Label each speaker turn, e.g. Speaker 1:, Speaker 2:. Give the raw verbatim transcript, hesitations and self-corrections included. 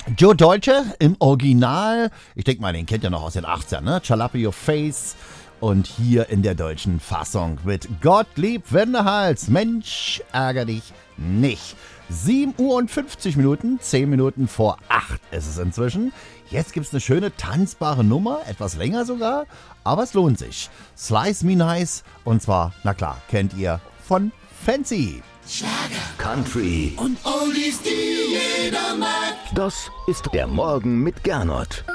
Speaker 1: Joe Deutsche im Original. Ich denke mal, den kennt ihr noch aus den achtzigern, ne? Jalapeno Face. Und hier in der deutschen Fassung mit Gottlieb Wendehals. Mensch, ärger dich nicht. sieben Uhr und fünfzig Minuten, zehn Minuten vor acht ist es inzwischen. Jetzt gibt es eine schöne tanzbare Nummer, etwas länger sogar, aber es lohnt sich. Slice Me Nice und zwar, na klar, kennt ihr von Fancy.
Speaker 2: Schlager,
Speaker 3: Country
Speaker 2: und Oldies, die jeder mag.
Speaker 3: Das ist der Morgen mit Gernot.